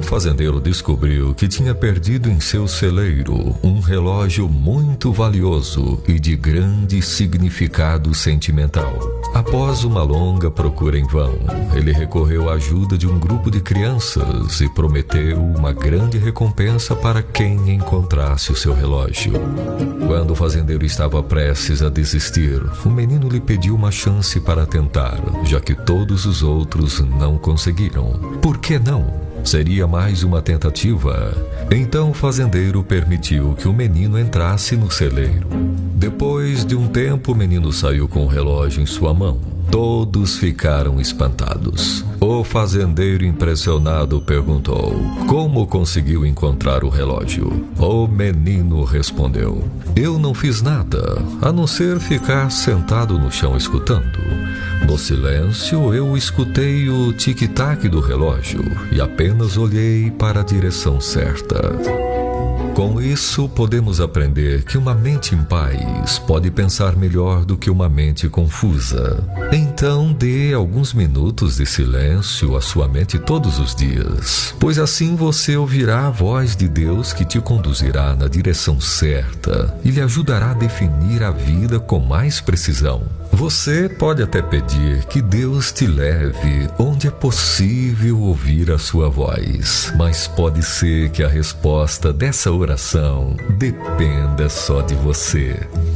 fazendeiro descobriu que tinha perdido em seu celeiro um relógio muito valioso e de grande significado sentimental. Após uma longa procura em vão, ele recorreu à ajuda de um grupo de crianças e prometeu uma grande recompensa para quem encontrasse o seu relógio. Quando o fazendeiro estava prestes a desistir, o menino lhe pediu uma chance para tentar, já que todos os outros não conseguiram. Por que não? Seria mais uma tentativa. Então o fazendeiro permitiu que o menino entrasse no celeiro. Depois de um tempo, o menino saiu com o relógio em sua mão. Todos ficaram espantados. O fazendeiro, impressionado, perguntou: como conseguiu encontrar o relógio? O menino respondeu: eu não fiz nada, a não ser ficar sentado no chão escutando. No silêncio, eu escutei o tic-tac do relógio e apenas olhei para a direção certa. Com isso, podemos aprender que uma mente em paz pode pensar melhor do que uma mente confusa. Então, dê alguns minutos de silêncio à sua mente todos os dias, pois assim você ouvirá a voz de Deus que te conduzirá na direção certa e lhe ajudará a definir a vida com mais precisão. Você pode até pedir que Deus te leve onde é possível ouvir a sua voz, mas pode ser que a resposta dessa oração dependa só de você.